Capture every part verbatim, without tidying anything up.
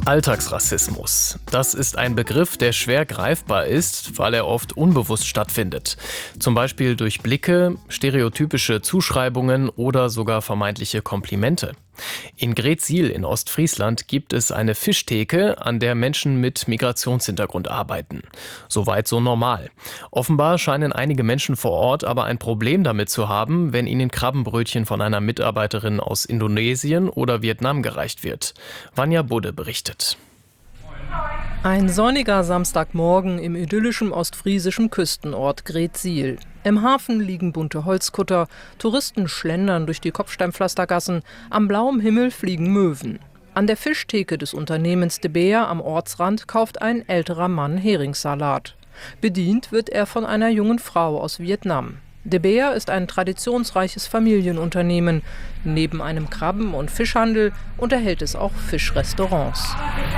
Alltagsrassismus. Das ist ein Begriff, der schwer greifbar ist, weil er oft unbewusst stattfindet. Zum Beispiel durch Blicke, stereotypische Zuschreibungen oder sogar vermeintliche Komplimente. In Greetsiel in Ostfriesland gibt es eine Fischtheke, an der Menschen mit Migrationshintergrund arbeiten. Soweit so normal. Offenbar scheinen einige Menschen vor Ort aber ein Problem damit zu haben, wenn ihnen Krabbenbrötchen von einer Mitarbeiterin aus Indonesien oder Vietnam gereicht wird. Vanja Budde berichtet. Ein sonniger Samstagmorgen im idyllischen ostfriesischen Küstenort Greetsiel. Im Hafen liegen bunte Holzkutter, Touristen schlendern durch die Kopfsteinpflastergassen, am blauem Himmel fliegen Möwen. An der Fischtheke des Unternehmens De Beer am Ortsrand kauft ein älterer Mann Heringssalat. Bedient wird er von einer jungen Frau aus Vietnam. De Beer ist ein traditionsreiches Familienunternehmen. Neben einem Krabben- und Fischhandel unterhält es auch Fischrestaurants.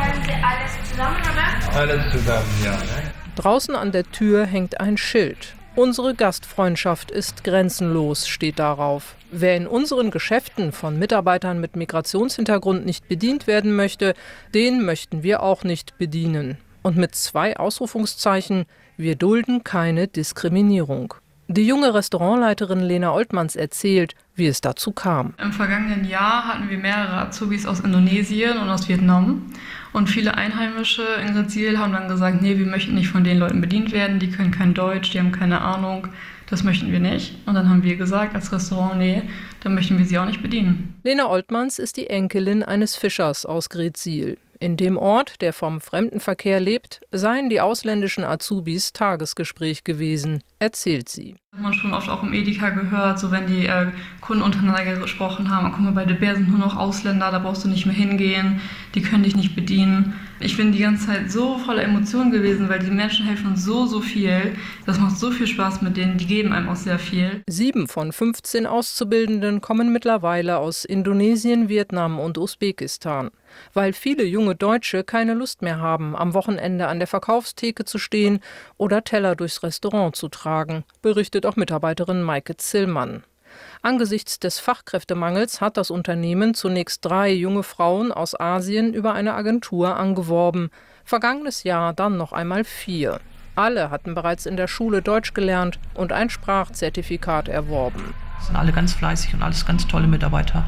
Alles zusammen, oder? Alles zusammen, ja. Draußen an der Tür hängt ein Schild. Unsere Gastfreundschaft ist grenzenlos, steht darauf. Wer in unseren Geschäften von Mitarbeitern mit Migrationshintergrund nicht bedient werden möchte, den möchten wir auch nicht bedienen. Und mit zwei Ausrufungszeichen: Wir dulden keine Diskriminierung. Die junge Restaurantleiterin Lena Oltmanns erzählt, wie es dazu kam. Im vergangenen Jahr hatten wir mehrere Azubis aus Indonesien und aus Vietnam. Und viele Einheimische in Greetsiel haben dann gesagt, nee, wir möchten nicht von den Leuten bedient werden, die können kein Deutsch, die haben keine Ahnung, das möchten wir nicht. Und dann haben wir gesagt als Restaurant, nee, dann möchten wir sie auch nicht bedienen. Lena Oltmanns ist die Enkelin eines Fischers aus Greetsiel. In dem Ort, der vom Fremdenverkehr lebt, seien die ausländischen Azubis Tagesgespräch gewesen, erzählt sie. Das hat man schon oft auch im Edeka gehört, so wenn die äh, Kunden untereinander gesprochen haben, guck mal, bei De Beer sind nur noch Ausländer, da brauchst du nicht mehr hingehen, die können dich nicht bedienen. Ich bin die ganze Zeit so voller Emotionen gewesen, weil die Menschen helfen uns so, so viel. Das macht so viel Spaß mit denen, die geben einem auch sehr viel. Sieben von fünfzehn Auszubildenden kommen mittlerweile aus Indonesien, Vietnam und Usbekistan. Weil viele junge Deutsche keine Lust mehr haben, am Wochenende an der Verkaufstheke zu stehen oder Teller durchs Restaurant zu tragen, berichtet auch Mitarbeiterin Maike Zillmann. Angesichts des Fachkräftemangels hat das Unternehmen zunächst drei junge Frauen aus Asien über eine Agentur angeworben. Vergangenes Jahr dann noch einmal vier. Alle hatten bereits in der Schule Deutsch gelernt und ein Sprachzertifikat erworben. Das sind alle ganz fleißig und alles ganz tolle Mitarbeiter.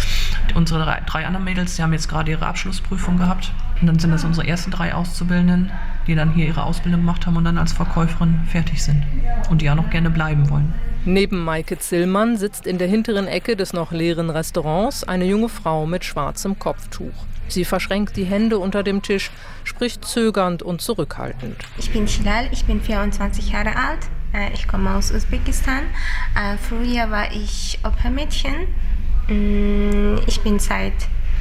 Unsere drei, drei anderen Mädels, die haben jetzt gerade ihre Abschlussprüfung gehabt. Und dann sind das unsere ersten drei Auszubildenden, die dann hier ihre Ausbildung gemacht haben und dann als Verkäuferin fertig sind. Und die auch noch gerne bleiben wollen. Neben Maike Zillmann sitzt in der hinteren Ecke des noch leeren Restaurants eine junge Frau mit schwarzem Kopftuch. Sie verschränkt die Hände unter dem Tisch, spricht zögernd und zurückhaltend. Ich bin Hilal, ich bin vierundzwanzig Jahre alt. Ich komme aus Usbekistan. Früher war ich Au-pair-Mädchen. Ich bin seit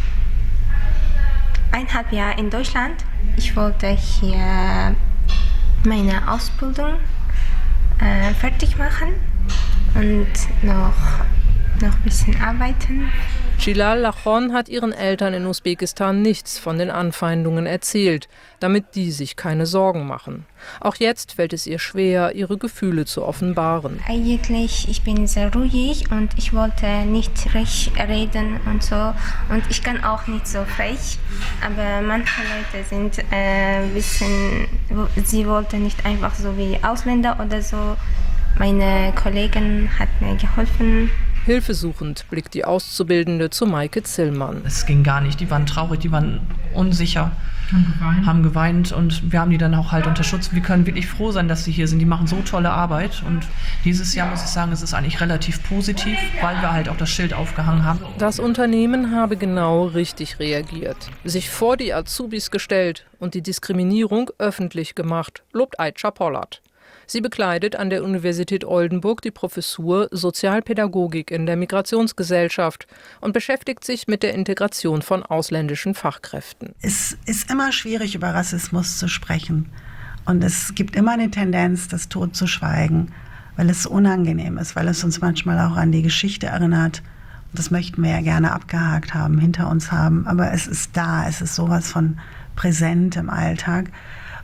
eineinhalb Jahren in Deutschland. Ich wollte hier meine Ausbildung äh, fertig machen und noch, noch ein bisschen arbeiten. Chilal Lachon hat ihren Eltern in Usbekistan nichts von den Anfeindungen erzählt, damit die sich keine Sorgen machen. Auch jetzt fällt es ihr schwer, ihre Gefühle zu offenbaren. Eigentlich, ich bin sehr ruhig und ich wollte nicht frech reden und so. Und ich kann auch nicht so frech. Aber manche Leute sind ein äh, bisschen, sie wollten nicht einfach so wie Ausländer oder so. Meine Kollegin hat mir geholfen. Hilfesuchend blickt die Auszubildende zu Maike Zillmann. Es ging gar nicht, die waren traurig, die waren unsicher, Haben geweint. haben geweint und wir haben die dann auch halt unterstützt. Wir können wirklich froh sein, dass sie hier sind, die machen so tolle Arbeit und dieses Jahr muss ich sagen, es ist eigentlich relativ positiv, weil wir halt auch das Schild aufgehangen haben. Das Unternehmen habe genau richtig reagiert, sich vor die Azubis gestellt und die Diskriminierung öffentlich gemacht, lobt Aitcha Pollard. Sie bekleidet an der Universität Oldenburg die Professur Sozialpädagogik in der Migrationsgesellschaft und beschäftigt sich mit der Integration von ausländischen Fachkräften. Es ist immer schwierig, über Rassismus zu sprechen. Und es gibt immer eine Tendenz, das totzuschweigen, weil es unangenehm ist, weil es uns manchmal auch an die Geschichte erinnert. Und das möchten wir ja gerne abgehakt haben, hinter uns haben. Aber es ist da, es ist sowas von präsent im Alltag.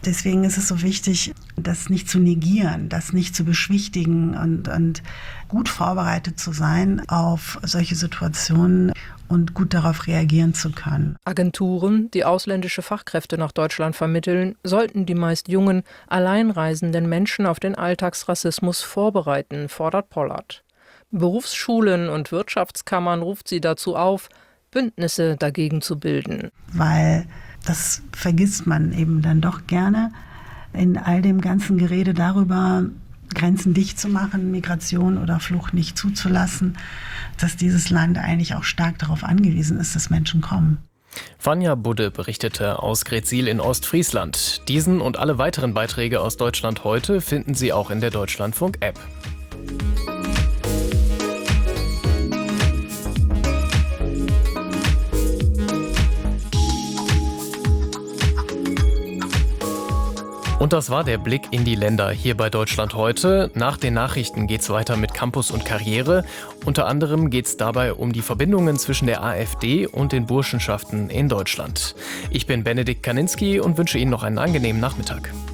Deswegen ist es so wichtig, das nicht zu negieren, das nicht zu beschwichtigen und, und gut vorbereitet zu sein auf solche Situationen und gut darauf reagieren zu können. Agenturen, die ausländische Fachkräfte nach Deutschland vermitteln, sollten die meist jungen, alleinreisenden Menschen auf den Alltagsrassismus vorbereiten, fordert Pollard. Berufsschulen und Wirtschaftskammern ruft sie dazu auf, Bündnisse dagegen zu bilden. Weil das vergisst man eben dann doch gerne in all dem ganzen Gerede darüber, Grenzen dicht zu machen, Migration oder Flucht nicht zuzulassen, dass dieses Land eigentlich auch stark darauf angewiesen ist, dass Menschen kommen. Vanja Budde berichtete aus Gretzil in Ostfriesland. Diesen und alle weiteren Beiträge aus Deutschland heute finden Sie auch in der Deutschlandfunk-App. Und das war der Blick in die Länder hier bei Deutschland heute. Nach den Nachrichten geht's weiter mit Campus und Karriere. Unter anderem geht's dabei um die Verbindungen zwischen der AfD und den Burschenschaften in Deutschland. Ich bin Benedikt Kaninski und wünsche Ihnen noch einen angenehmen Nachmittag.